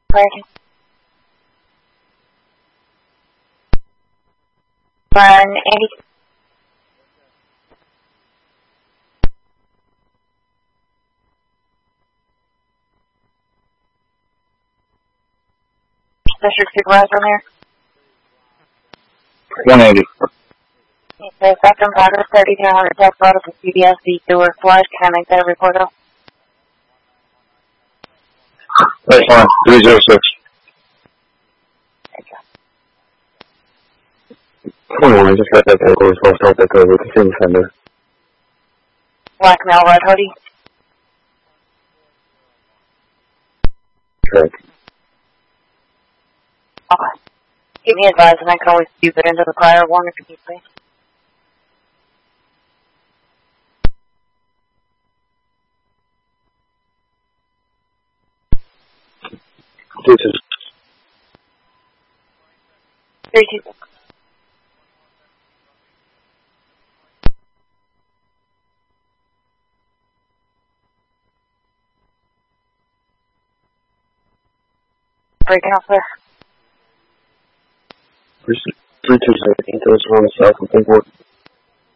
Breaking. 180. District Supervisor there. 180. Okay, second progress 3200 tech photo to CBSD Stewart Flush. Can I make that report up? That's fine. 306. Come on, I just got that vehicle. We're supposed to start that code. We can see the sender. Black male, red hoodie. Correct. Okay. Keep me advised and I can always use it into the prior one if you need, please. This is 326. Breaking up there. 326. He goes around the south and think what